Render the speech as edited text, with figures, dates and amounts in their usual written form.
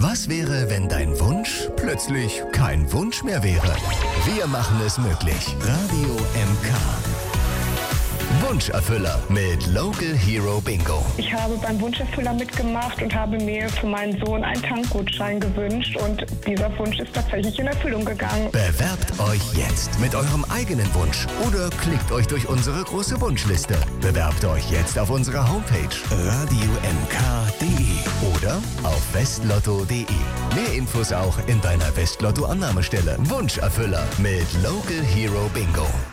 Was wäre, wenn dein Wunsch plötzlich kein Wunsch mehr wäre? Wir machen es möglich. Radio MK. Wunscherfüller mit Local Hero Bingo. Ich habe beim Wunscherfüller mitgemacht und habe mir für meinen Sohn einen Tankgutschein gewünscht und dieser Wunsch ist tatsächlich in Erfüllung gegangen. Bewerbt euch jetzt mit eurem eigenen Wunsch oder klickt euch durch unsere große Wunschliste. Bewerbt euch jetzt auf unserer Homepage radiomk.de oder auf westlotto.de. Mehr Infos auch in deiner Westlotto-Annahmestelle. Wunscherfüller mit Local Hero Bingo.